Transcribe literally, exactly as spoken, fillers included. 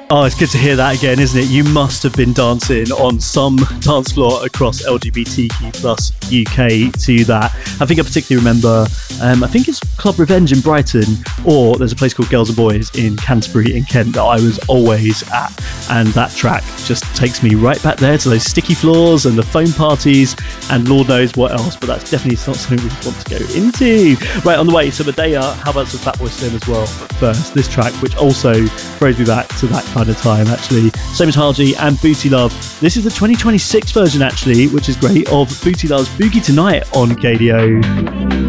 Oh, it's good to hear that again, isn't it? You must have been dancing on some dance floor across L G B T Q plus U K to that. I think I particularly remember, um, I think it's Club Revenge in Brighton, or there's a place called Girls and Boys in Canterbury in Kent that I was always at. And that track just takes me right back there to those sticky floors and the foam parties and Lord knows what else. But that's definitely not something we want to go into. Right, on the way, so Medea, how about some Fatboy Slim as well? But first, this track, which also throws me back to that kind of time, actually. Same as Harji and Booty Love. This is the twenty twenty-six version, actually, which is great, of Booty Love's Boogie Tonight on K D O.